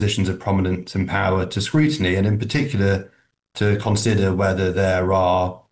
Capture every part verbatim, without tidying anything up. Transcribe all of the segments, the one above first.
positions of prominence and power to scrutiny, and in particular to consider whether there are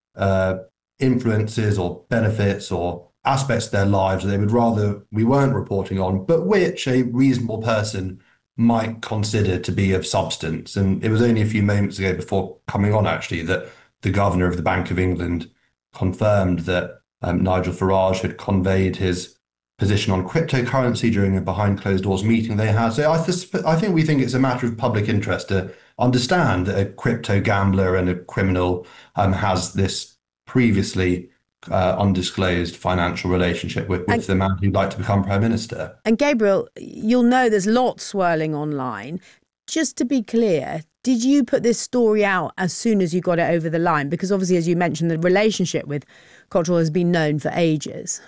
uh, influences or benefits or aspects of their lives that they would rather we weren't reporting on, but which a reasonable person might consider to be of substance. And it was only a few moments ago before coming on, actually, that the governor of the Bank of England confirmed that um, Nigel Farage had conveyed his position on cryptocurrency during a behind closed doors meeting they had. So I, th- I think we think it's a matter of public interest to understand that a crypto gambler and a criminal um, has this previously uh, undisclosed financial relationship with, with and, the man who'd like to become Prime Minister. And Gabriel, you'll know there's lots swirling online. Just to be clear, did you put this story out as soon as you got it over the line? Because obviously, as you mentioned, the relationship with Cotterill has been known for ages.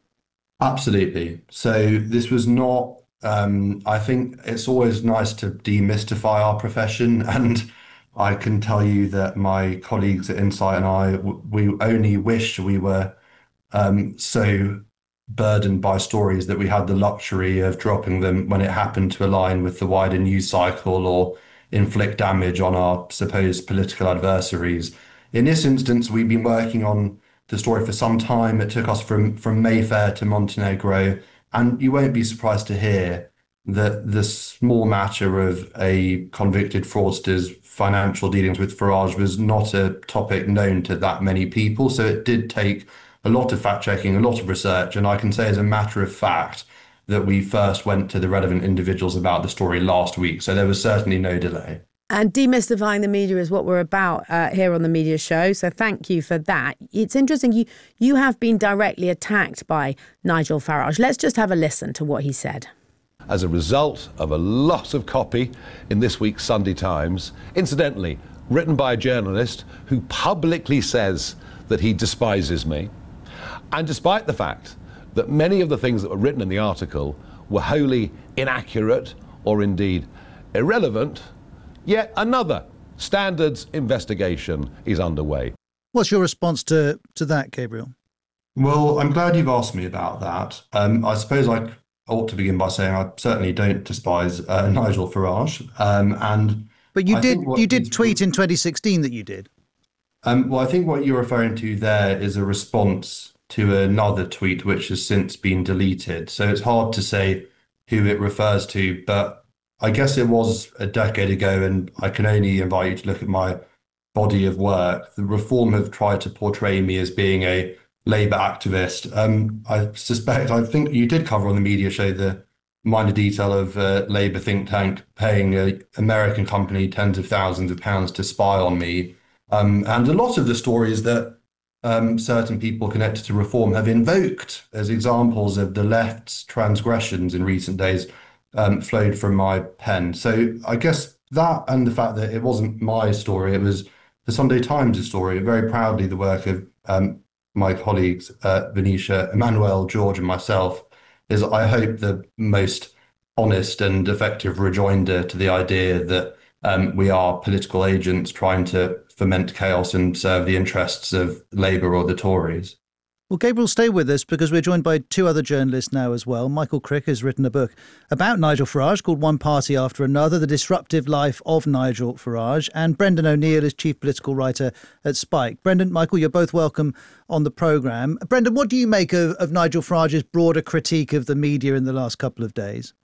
Absolutely. So this was not, um, I think it's always nice to demystify our profession. And I can tell you that my colleagues at Insight and I, we only wish we were um, so burdened by stories that we had the luxury of dropping them when it happened to align with the wider news cycle or inflict damage on our supposed political adversaries. In this instance, we've been working on the story for some time. It took us from, from Mayfair to Montenegro, and you won't be surprised to hear that the small matter of a convicted fraudster's financial dealings with Farage was not a topic known to that many people. So it did take a lot of fact-checking, a lot of research, and I can say as a matter of fact that we first went to the relevant individuals about the story last week. So there was certainly no delay. And demystifying the media is what we're about uh, here on the Media Show. So thank you for that. It's interesting. You you have been directly attacked by Nigel Farage. Let's just have a listen to what he said. As a result of a lot of copy in this week's Sunday Times, incidentally, written by a journalist who publicly says that he despises me, and despite the fact that many of the things that were written in the article were wholly inaccurate or indeed irrelevant, yet another standards investigation is underway. What's your response to, to that, Gabriel? Well, I'm glad you've asked me about that. Um, I suppose I ought to begin by saying I certainly don't despise uh, Nigel Farage. Um, and but you I did you did tweet re- in twenty sixteen that you did. Um, well, I think what you're referring to there is a response to another tweet which has since been deleted. So it's hard to say who it refers to, but I guess it was a decade ago, and I can only invite you to look at my body of work. The Reform have tried to portray me as being a Labour activist. Um, I suspect, I think you did cover on the Media Show the minor detail of a Labour think tank paying an American company tens of thousands of pounds to spy on me. Um, and a lot of the stories that um, certain people connected to Reform have invoked as examples of the left's transgressions in recent days um, flowed from my pen. So I guess that, and the fact that it wasn't my story, it was the Sunday Times' story, very proudly the work of um, my colleagues, uh, Venetia, Emmanuel, George, and myself, is, I hope, the most honest and effective rejoinder to the idea that um, we are political agents trying to foment chaos and serve the interests of Labour or the Tories. Well, Gabriel, stay with us because we're joined by two other journalists now as well. Michael Crick has written a book about Nigel Farage called One Party After Another, The Disruptive Life of Nigel Farage. And Brendan O'Neill is chief political writer at Spike. Brendan, Michael, you're both welcome on the programme. Brendan, what do you make of, of Nigel Farage's broader critique of the media in the last couple of days?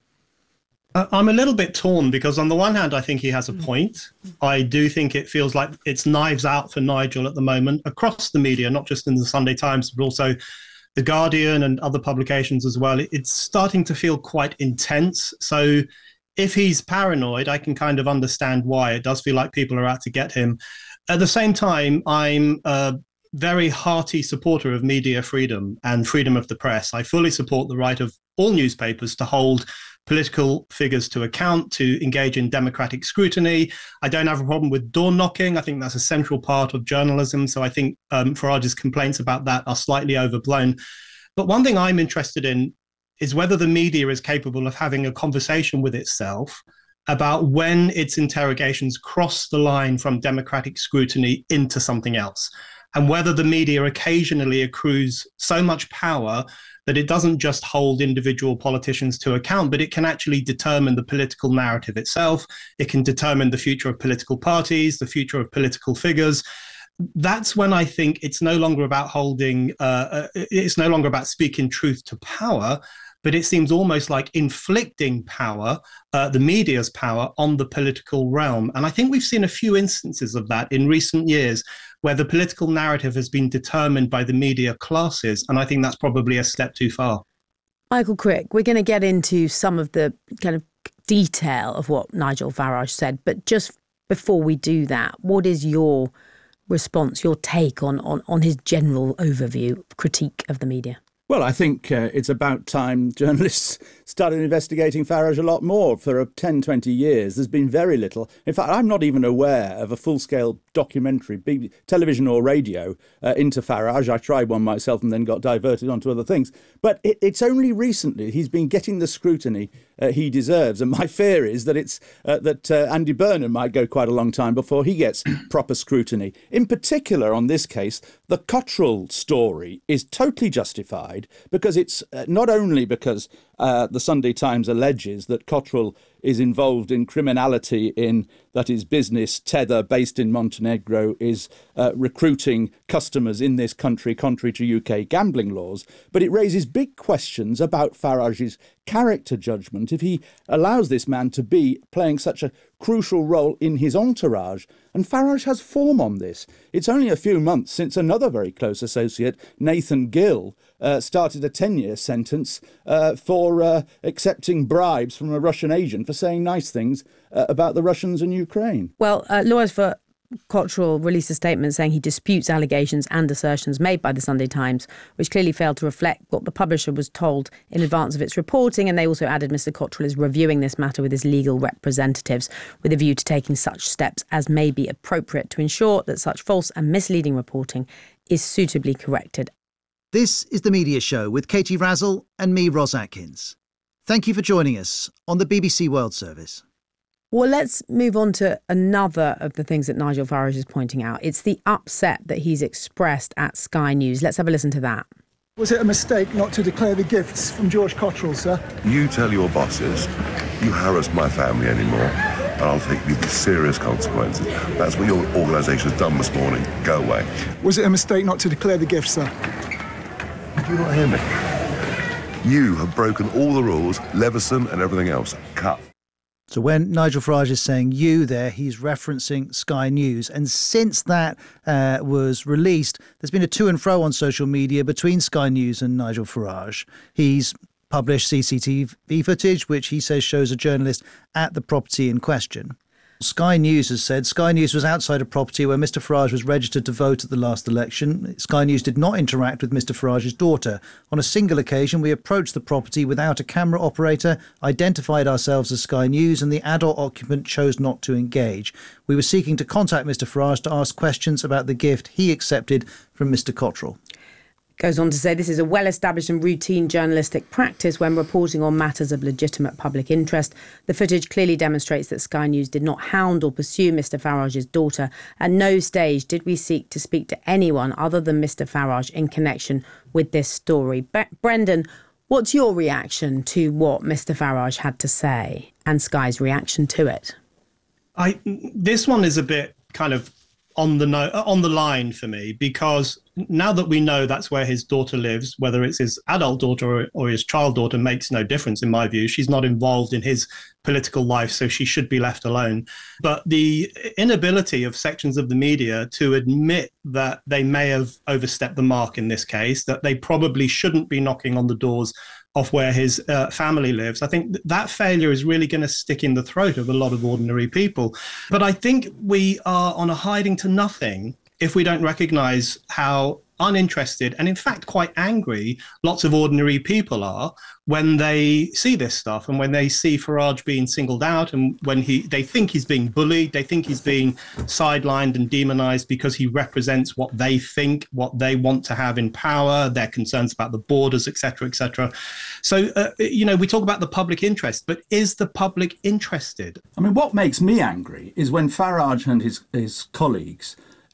Uh, I'm a little bit torn because on the one hand, I think he has a point. I do think it feels like it's knives out for Nigel at the moment across the media, not just in the Sunday Times, but also The Guardian and other publications as well. It's starting to feel quite intense. So if he's paranoid, I can kind of understand why. It does feel like people are out to get him. At the same time, I'm a very hearty supporter of media freedom and freedom of the press. I fully support the right of all newspapers to hold political figures to account, to engage in democratic scrutiny. I don't have a problem with door knocking. I think that's a central part of journalism. So I think um, Farage's complaints about that are slightly overblown. But one thing I'm interested in is whether the media is capable of having a conversation with itself about when its interrogations cross the line from democratic scrutiny into something else. and whether the media occasionally accrues so much power that it doesn't just hold individual politicians to account, but it can actually determine the political narrative itself. It can determine the future of political parties, the future of political figures. That's when I think it's no longer about holding, uh, it's no longer about speaking truth to power, but it seems almost like inflicting power, uh, the media's power, on the political realm. And I think we've seen a few instances of that in recent years, where the political narrative has been determined by the media classes. And I think that's probably a step too far. Michael Crick, we're going to get into some of the kind of detail of what Nigel Farage said. But just before we do that, what is your response, your take on, on, on his general overview, critique of the media? Well, I think uh, it's about time journalists started investigating Farage a lot more. For ten, twenty years, there's been very little. In fact, I'm not even aware of a full-scale documentary, big television or radio, uh, into Farage. I tried one myself and then got diverted onto other things. But it, it's only recently he's been getting the scrutiny uh, he deserves. And my fear is that it's uh, that uh, Andy Burnham might go quite a long time before he gets proper scrutiny. In particular, on this case, the Cottrell story is totally justified, because it's uh, not only because uh, the Sunday Times alleges that Cottrell is involved in criminality in that his business, Tether, based in Montenegro, is uh, recruiting customers in this country contrary to U K gambling laws, but it raises big questions about Farage's character judgment if he allows this man to be playing such a crucial role in his entourage. And Farage has form on this. It's only a few months since another very close associate, Nathan Gill, uh, started a ten-year sentence uh, for uh, accepting bribes from a Russian agent for saying nice things uh, about the Russians and Ukraine. Well, uh, lawyers for Cottrell released a statement saying he disputes allegations and assertions made by the Sunday Times, which clearly failed to reflect what the publisher was told in advance of its reporting. And they also added Mister Cottrell is reviewing this matter with his legal representatives with a view to taking such steps as may be appropriate to ensure that such false and misleading reporting is suitably corrected. This is The Media Show with Katie Razzle and me, Ros Atkins. Thank you for joining us on the B B C World Service. Well, let's move on to another of the things that Nigel Farage is pointing out. It's the upset that he's expressed at Sky News. Let's have a listen to that. Was it a mistake not to declare the gifts from George Cottrell, sir? You tell your bosses you harass my family anymore, and I'll take you to serious consequences. That's what your organisation has done this morning. Go away. Was it a mistake not to declare the gifts, sir? Did you not hear me? You have broken all the rules, Leveson and everything else. Cut. So when Nigel Farage is saying you there, he's referencing Sky News. And since that uh, was released, there's been a to and fro on social media between Sky News and Nigel Farage. He's published C C T V footage, which he says shows a journalist at the property in question. Sky News has said Sky News was outside a property where Mister Farage was registered to vote at the last election. Sky News did not interact with Mister Farage's daughter. On a single occasion, we approached the property without a camera operator, identified ourselves as Sky News, and the adult occupant chose not to engage. We were seeking to contact Mister Farage to ask questions about the gift he accepted from Mister Cottrell. Goes on to say this is a well-established and routine journalistic practice when reporting on matters of legitimate public interest. The footage clearly demonstrates that Sky News did not hound or pursue Mister Farage's daughter. At no stage did we seek to speak to anyone other than Mister Farage in connection with this story. Be- Brendan, what's your reaction to what Mister Farage had to say and Sky's reaction to it? I this one is a bit kind of on the no, on the line for me, because now that we know that's where his daughter lives, whether it's his adult daughter or, or his child daughter makes no difference in my view. She's not involved in his political life, so she should be left alone. But the inability of sections of the media to admit that they may have overstepped the mark in this case, that they probably shouldn't be knocking on the doors of where his uh, family lives. I think th- that failure is really going to stick in the throat of a lot of ordinary people. But I think we are on a hiding to nothing if we don't recognize how uninterested and in fact quite angry lots of ordinary people are when they see this stuff and when they see Farage being singled out and when he they think he's being bullied, they think he's being sidelined and demonized because he represents what they think, what they want to have in power, their concerns about the borders, et cetera, et cetera. So, uh, you know, we talk about the public interest, but is the public interested? I mean, what makes me angry is when Farage and his, his colleagues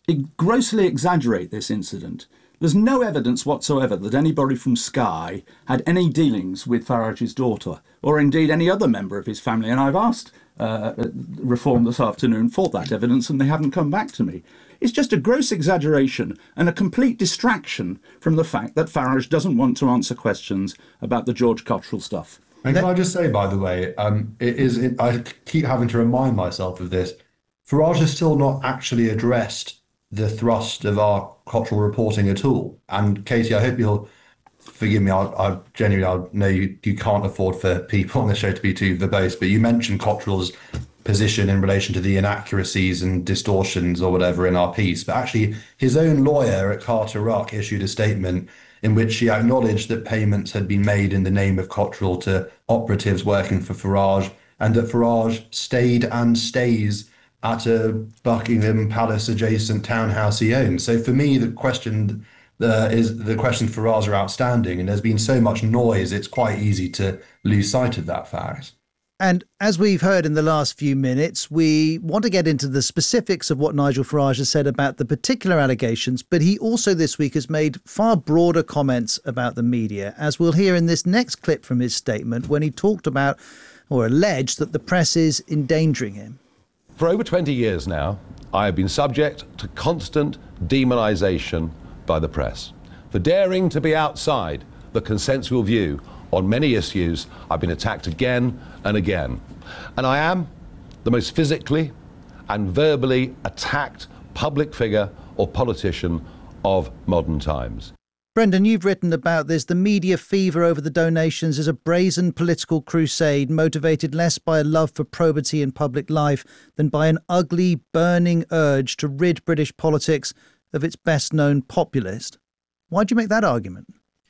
grossly exaggerate this incident. There's no evidence whatsoever that anybody from Sky had any dealings with Farage's daughter, or indeed any other member of his family. And I've asked uh, Reform this afternoon for that evidence, and they haven't come back to me. It's just a gross exaggeration and a complete distraction from the fact that Farage doesn't want to answer questions about the George Cottrell stuff. And can I just say, by the way, um, it is. It, I keep having to remind myself of this. Farage has still not actually addressed the thrust of our Cottrell reporting at all. And Katie, I hope you'll forgive me. I, I genuinely, I know you, you can't afford for people on the show to be too verbose, but you mentioned Cottrell's position in relation to the inaccuracies and distortions or whatever in our piece. But actually, his own lawyer at Carter Ruck issued a statement in which she acknowledged that payments had been made in the name of Cottrell to operatives working for Farage, and that Farage stayed and stays at a Buckingham Palace adjacent townhouse he owns. So for me, the question uh, is the questions for Farage are outstanding, and there's been so much noise, it's quite easy to lose sight of that fact. And as we've heard in the last few minutes, we want to get into the specifics of what Nigel Farage has said about the particular allegations, but he also this week has made far broader comments about the media, as we'll hear in this next clip from his statement when he talked about or alleged that the press is endangering him. For over twenty years now, I have been subject to constant demonisation by the press. For daring to be outside the consensual view on many issues, I've been attacked again and again. And I am the most physically and verbally attacked public figure or politician of modern times. Brendan, you've written about this. The media fever over the donations is a brazen political crusade motivated less by a love for probity in public life than by an ugly, burning urge to rid British politics of its best-known populist. Why do you make that argument?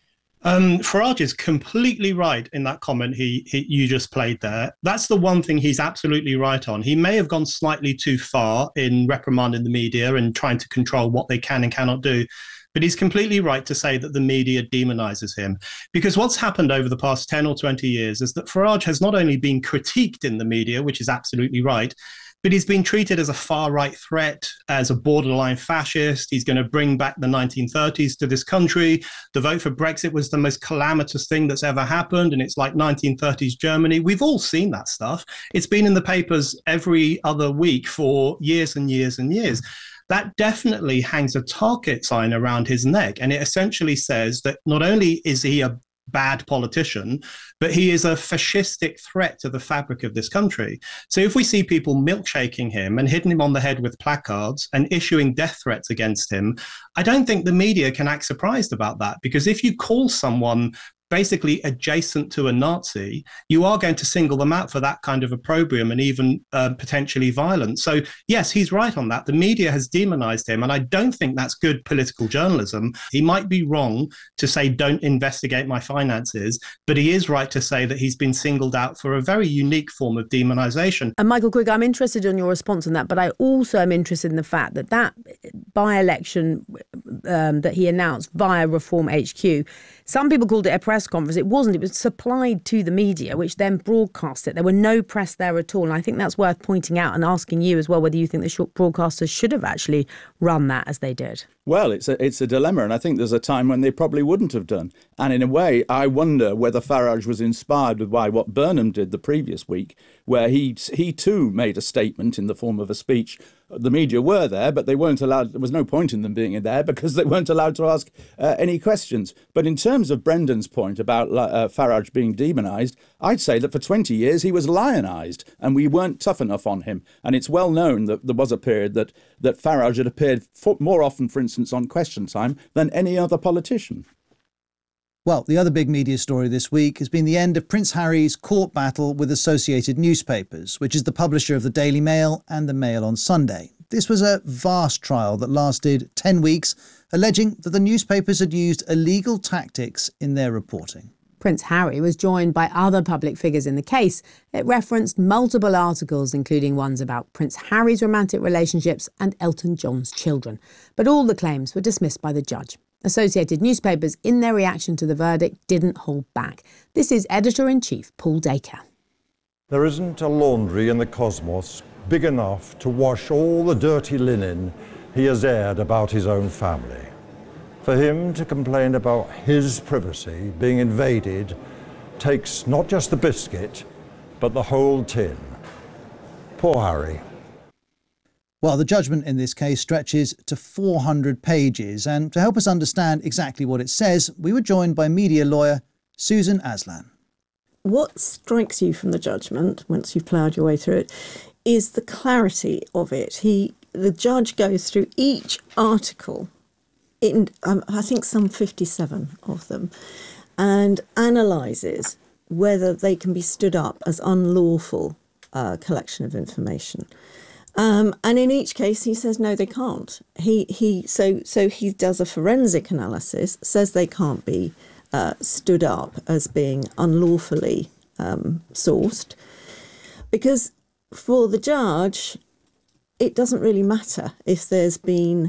Um, Farage is completely right in that comment he, he you just played there. That's the one thing he's absolutely right on. He may have gone slightly too far in reprimanding the media and trying to control what they can and cannot do. But he's completely right to say that the media demonizes him. Because what's happened over the past ten or twenty years is that Farage has not only been critiqued in the media, which is absolutely right, but he's been treated as a far-right threat, as a borderline fascist. He's going to bring back the nineteen thirties to this country. The vote for Brexit was the most calamitous thing that's ever happened, and it's like nineteen thirties Germany. We've all seen that stuff. It's been in the papers every other week for years and years and years. That definitely hangs a target sign around his neck, and it essentially says that not only is he a bad politician, but he is a fascistic threat to the fabric of this country. So if we see people milkshaking him and hitting him on the head with placards and issuing death threats against him, I don't think the media can act surprised about that, because if you call someone basically adjacent to a Nazi, you are going to single them out for that kind of opprobrium and even uh, potentially violence. So yes, he's right on that. The media has demonized him, and I don't think that's good political journalism. He might be wrong to say, don't investigate my finances, but he is right to say that he's been singled out for a very unique form of demonization. And Michael Quigg, I'm interested in your response on that, but I also am interested in the fact that that by-election um, that he announced via Reform H Q, some people called it a press conference. It wasn't. It was supplied to the media, which then broadcast it. There were no press there at all. And I think that's worth pointing out and asking you as well whether you think the broadcasters should have actually run that as they did. Well, it's a, it's a dilemma, and I think there's a time when they probably wouldn't have done. And in a way, I wonder whether Farage was inspired by what Burnham did the previous week, where he he too made a statement in the form of a speech. The media were there, but they weren't allowed. There was no point in them being there because they weren't allowed to ask uh, any questions. But in terms of Brendan's point about uh, Farage being demonised, I'd say that for twenty years he was lionised, and we weren't tough enough on him. And it's well known that there was a period that that Farage had appeared for, more often, for instance, on Question Time than any other politician. Well, the other big media story this week has been the end of Prince Harry's court battle with Associated Newspapers, which is the publisher of the Daily Mail and the Mail on Sunday. This was a vast trial that lasted ten weeks, alleging that the newspapers had used illegal tactics in their reporting. Prince Harry was joined by other public figures in the case. It referenced multiple articles, including ones about Prince Harry's romantic relationships and Elton John's children. But all the claims were dismissed by the judge. Associated Newspapers, in their reaction to the verdict, didn't hold back. This is Editor-in-Chief Paul Dacre. There isn't a laundry in the cosmos big enough to wash all the dirty linen he has aired about his own family. For him to complain about his privacy being invaded takes not just the biscuit, but the whole tin. Poor Harry. Well, the judgment in this case stretches to four hundred pages, and to help us understand exactly what it says, we were joined by media lawyer Susan Aslan. What strikes you from the judgment, once you've ploughed your way through it, is the clarity of it. He, the judge goes through each article, in um, I think some fifty-seven of them, and analyses whether they can be stood up as unlawful uh, collection of information. Um, and in each case, he says, no, they can't. He he so so he does a forensic analysis, says they can't be uh, stood up as being unlawfully um, sourced, because for the judge, it doesn't really matter if there's been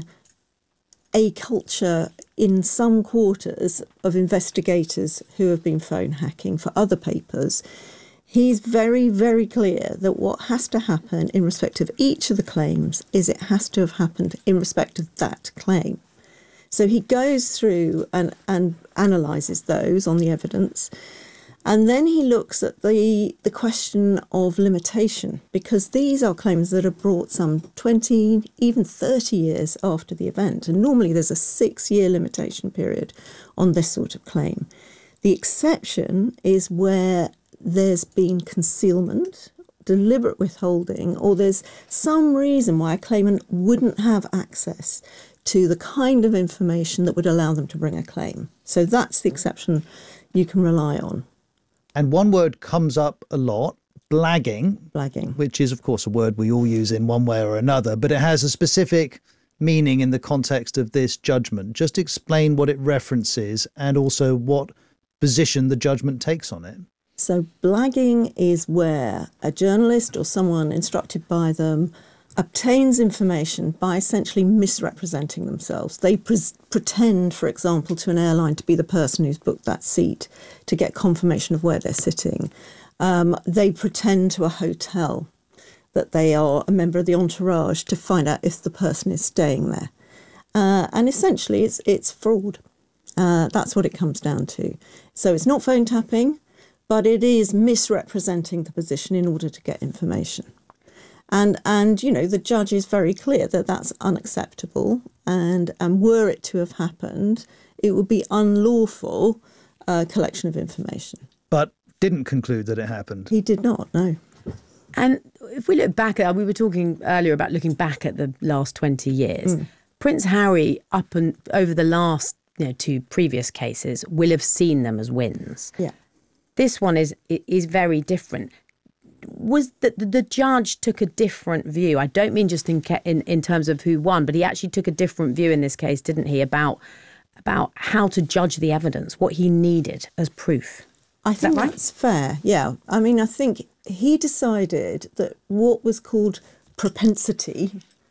a culture in some quarters of investigators who have been phone hacking for other papers. He's very, very clear that what has to happen in respect of each of the claims is it has to have happened in respect of that claim. So he goes through and, and analyses those on the evidence. And then he looks at the, the question of limitation, because these are claims that are brought some twenty, even thirty years after the event. And normally there's a six-year limitation period on this sort of claim. The exception is where there's been concealment, deliberate withholding, or there's some reason why a claimant wouldn't have access to the kind of information that would allow them to bring a claim. So that's the exception you can rely on. And one word comes up a lot, blagging. Blagging. Which is, of course, a word we all use in one way or another, but it has a specific meaning in the context of this judgment. Just explain what it references and also what position the judgment takes on it. So blagging is where a journalist or someone instructed by them obtains information by essentially misrepresenting themselves. They pre- pretend, for example, to an airline to be the person who's booked that seat to get confirmation of where they're sitting. Um, they pretend to a hotel that they are a member of the entourage to find out if the person is staying there. Uh, and essentially, it's, it's fraud. Uh, that's what it comes down to. So it's not phone tapping, but it is misrepresenting the position in order to get information. And, and you know, the judge is very clear that that's unacceptable. And, and were it to have happened, it would be unlawful uh, collection of information. But didn't conclude that it happened. He did not, no. And if we look back at, we were talking earlier about looking back at the last twenty years. Mm. Prince Harry, up and over the last you know, two previous cases, will have seen them as wins. Yeah. This one is is very different. Was that the, the judge took a different view? I don't mean just in, in in terms of who won, but he actually took a different view in this case, didn't he? About about how to judge the evidence, what he needed as proof. I is think that right? That's fair. Yeah. I mean, I think he decided that what was called propensity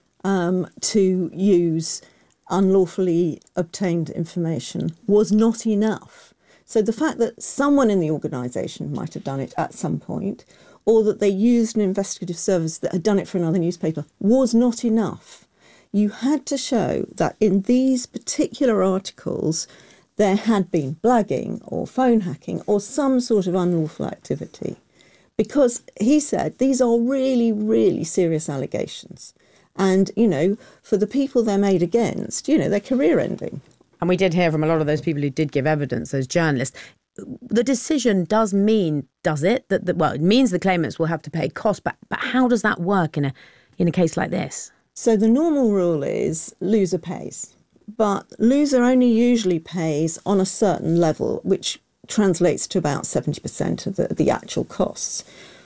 um, to use unlawfully obtained information was not enough. So the fact that someone in the organisation might have done it at some point, or that they used an investigative service that had done it for another newspaper, was not enough. You had to show that in these particular articles there had been blagging or phone hacking or some sort of unlawful activity. Because he said these are really, really serious allegations. And, you know, for the people they're made against, you know, they're career ending. And we did hear from a lot of those people who did give evidence, those journalists. The decision does mean, does it? That, that well, it means the claimants will have to pay costs, but but how does that work in a in a case like this? So the normal rule is loser pays, but loser only usually pays on a certain level, which translates to about seventy percent of the, the actual costs.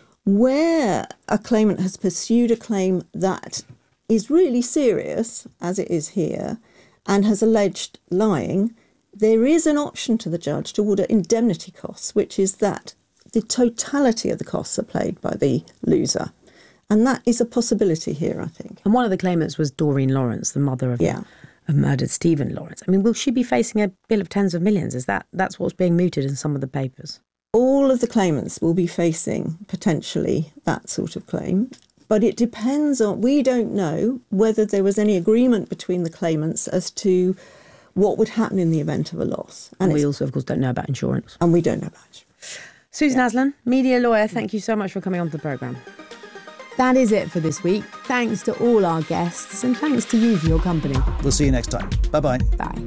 Where a claimant has pursued a claim that is really serious, as it is here, and has alleged lying, there is an option to the judge to order indemnity costs, which is that the totality of the costs are paid by the loser. And that is a possibility here, I think. And one of the claimants was Doreen Lawrence, the mother of, yeah. of murdered Stephen Lawrence. I mean, will she be facing a bill of tens of millions? Is that that's what's being mooted in some of the papers? All of the claimants will be facing potentially that sort of claim. But it depends on, we don't know whether there was any agreement between the claimants as to what would happen in the event of a loss. And we also, of course, don't know about insurance. And we don't know about insurance. Susan yeah. Aslan, media lawyer, thank you so much for coming on to the programme. That is it for this week. Thanks to all our guests and thanks to you for your company. We'll see you next time. Bye-bye. Bye.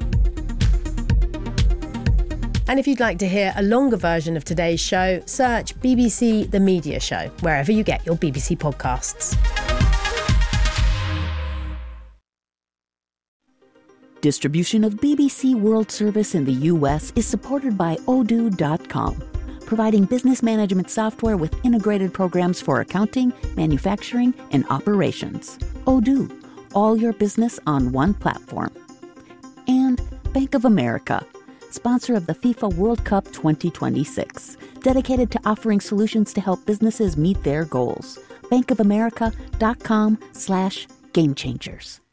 And if you'd like to hear a longer version of today's show, search B B C The Media Show, wherever you get your B B C podcasts. Distribution of B B C World Service in the U S is supported by Odoo dot com, providing business management software with integrated programs for accounting, manufacturing, and operations. Odoo, all your business on one platform. And Bank of America, sponsor of the FIFA World Cup twenty twenty-six, dedicated to offering solutions to help businesses meet their goals. Bank of America dot com slash game changers.